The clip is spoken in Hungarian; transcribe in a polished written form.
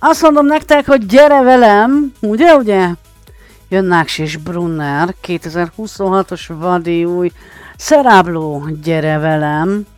Azt mondom nektek, hogy gyere velem, ugye? Jön Náks és Brunner, 2026-os vadi új Szerábló, gyere velem.